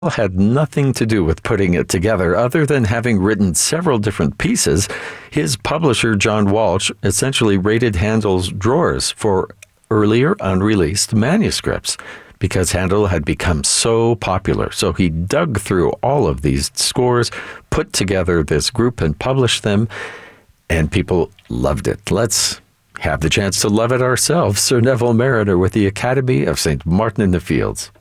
had nothing to do with putting it together other than having written several different pieces. His publisher, John Walsh, essentially raided Handel's drawers for earlier unreleased manuscripts because Handel had become so popular. So he dug through all of these scores, put together this group and published them, and people loved it. Let's have the chance to love it ourselves. Sir Neville Marriner with the Academy of St. Martin in the Fields.